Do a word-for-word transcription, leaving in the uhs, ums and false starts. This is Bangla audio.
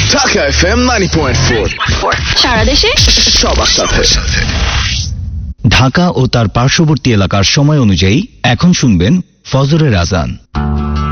Dhaka F M ninety point four, সারা দেশে সবার সাথে। ঢাকা ও তার পার্শ্ববর্তী এলাকার সময় অনুযায়ী এখন শুনবেন ফজরের আজান।